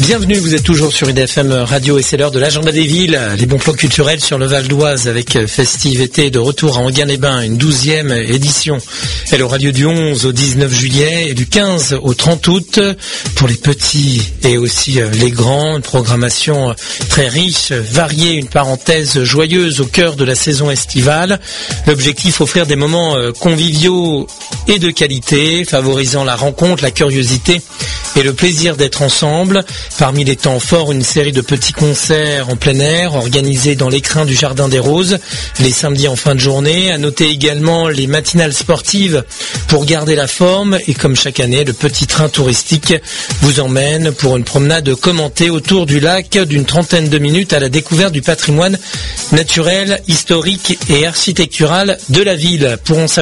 Bienvenue, vous êtes toujours sur IDFM Radio et c'est l'heure de l'agenda des villes, les bons plans culturels sur le Val d'Oise avec Festive Été de retour à Enghien-les-Bains, une 12e édition. Elle aura lieu du 11 au 19 juillet et du 15 au 30 août pour les petits et aussi les grands. Une programmation très riche, variée, une parenthèse joyeuse au cœur de la saison estivale. L'objectif, offrir des moments conviviaux et de qualité, favorisant la rencontre, la curiosité et le plaisir d'être ensemble. Parmi les temps forts, une série de petits concerts en plein air organisés dans l'écrin du Jardin des Roses les samedis en fin de journée. À noter également les matinales sportives pour garder la forme et comme chaque année, le petit train touristique vous emmène pour une promenade commentée autour du lac d'une 30aine de minutes à la découverte du patrimoine naturel, historique et architectural de la ville. Pour en savoir